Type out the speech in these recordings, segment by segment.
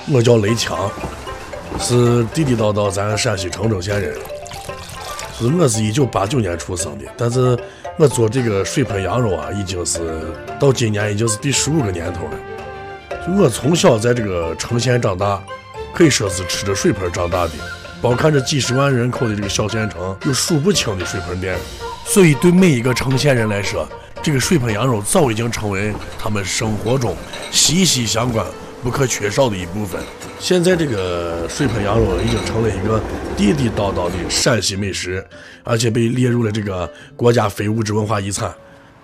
我叫雷强，是地地道道咱陕西澄城县人。我是1989年出生的，但是我做这个水盆羊肉啊，已经是到今年已经是第15个年头了。就我从小在这个城县长大，可以说是吃着水盆长大的。包看着几十万人口的这个小县城，有数不清的水盆店，所以对每一个城县人来说，这个水盆羊肉早已经成为他们生活中息息相关、不可缺少的一部分。现在这个水盆羊肉已经成了一个地地道道的陕西美食，而且被列入了这个国家非物质文化遗产。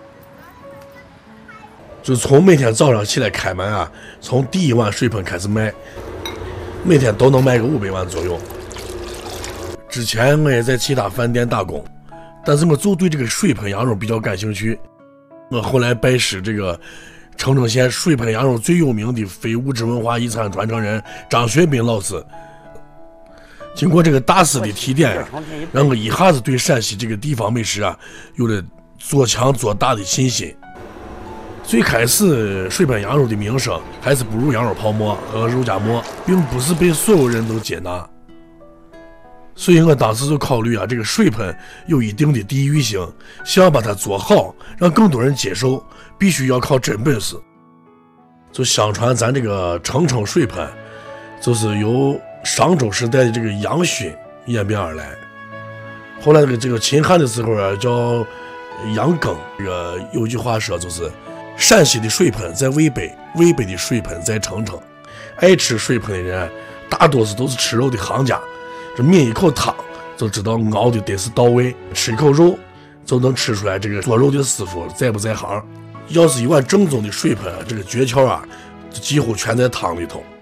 就从每天早上起来开门啊，从第一碗水盆开始卖，每天都能卖个500碗左右。之前我也在其他饭店打工，但是我就对这个水盆羊肉比较感兴趣。我后来拜师这个澄城县水盆羊肉最有名的非物质文化遗产传承人张学斌老师。经过这个大师的提点呀，让我一下子对陕西这个地方美食啊有了做强做大的信心。最开始水盆羊肉的名声还是不如羊肉泡馍和肉夹馍，并不是被所有人都接纳。所以我当时就考虑啊，这个水盆有一定的地域性，想要把它做好，让更多人接受，必须要靠真本事。就相传咱这个澄城水盆，就是由商周时代的这个杨勋演变而来。后来这个秦汉的时候啊，叫杨庚。这个有句话说，就是陕西的水盆在渭北，渭北的水盆在澄城。爱吃水盆的人，大多数都是吃肉的行家。这抿一口汤就知道熬的得是到位，吃一口肉就能吃出来这个做肉的师傅在不在行。要是一碗正宗的水盆，这个诀窍啊，几乎全在汤里头。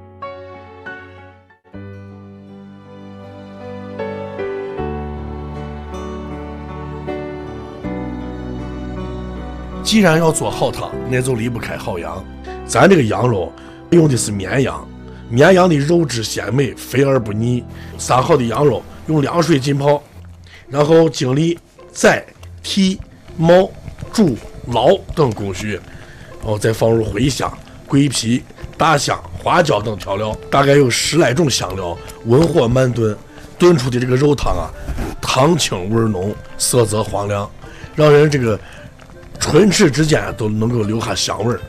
既然要做好汤，那就离不开好羊。咱这个羊肉用的是绵羊。绵羊的肉质鲜美，肥而不腻。杀好的羊肉用凉水浸泡，然后经历宰、剔、冒、煮、捞等工序，然后再放入茴香、桂皮、大香、花椒等调料，大概有10来种香料，文火慢炖，炖出的这个肉汤啊，汤清味浓，色泽黄亮，让人这个唇齿之间都能够留下香味儿。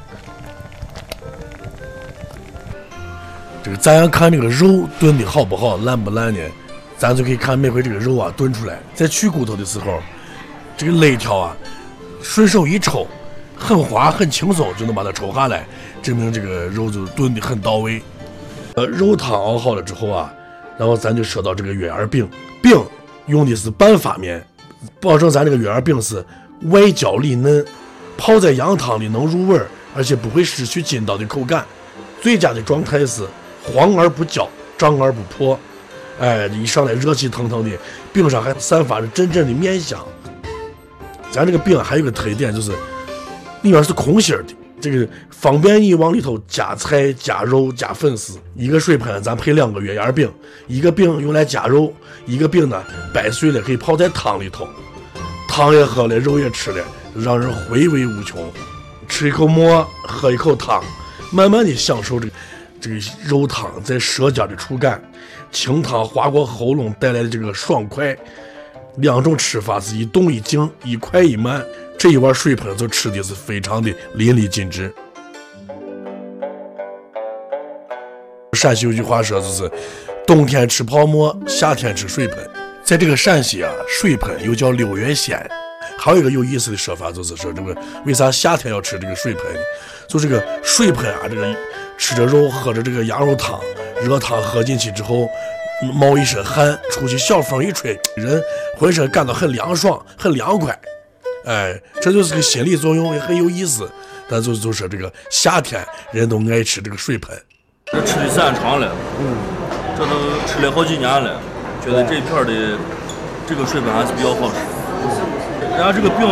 这个咱要看这个肉炖的好不好，烂不烂呢？咱就可以看每回这个肉啊炖出来，在去骨头的时候，这个肋条啊，顺手一抽，很滑很轻松就能把它抽下来，证明这个肉就炖的很到位。肉汤熬好了之后啊，然后咱就说到这个月牙饼，饼用的是半发面，保证咱这个月牙饼是外焦里嫩，泡在羊汤里能入味，而且不会失去筋道的口感。最佳的状态是黄而不焦，胀而不破。一上来热气腾腾的，饼上还散发着阵阵的面香。咱这个饼还有个特点，就是里面是空心的，这个方便你往里头加菜、加肉、加粉丝。一个水盆咱配2个月牙饼，一个饼用来加肉，一个饼呢掰碎了可以泡在汤里头，汤也喝了，肉也吃了，让人回味无穷。吃一口馍，喝一口汤，慢慢的享受这个肉汤在舌尖的触感，清汤划过喉咙带来的这个爽快。2种吃法是一动一静，一快一慢，这一碗水盆就吃的是非常的淋漓尽致。陕西有句话说，就是冬天吃泡馍，夏天吃水盆。在这个陕西啊，水盆又叫6月鲜。还有一个有意思的说法，就是说这个为啥夏天要吃这个水盆呢？就这个水盆啊，这个吃着肉，喝着这个羊肉汤，热汤喝进去之后，冒一身汗，出去小风一吹，人浑身感到很凉爽，很凉快。这就是个心理作用，也很有意思。但就说这个夏天人都爱吃这个水盆。 这吃的时间长了，这都吃了好几年了，觉得这片的这个水盆还是比较好吃。然后这个饼